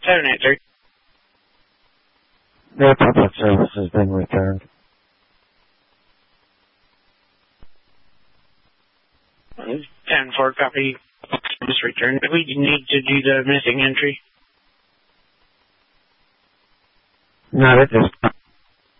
783. Their public service has been returned. 10-4, copy. Service returned. We need to do the missing entry. Not at this time.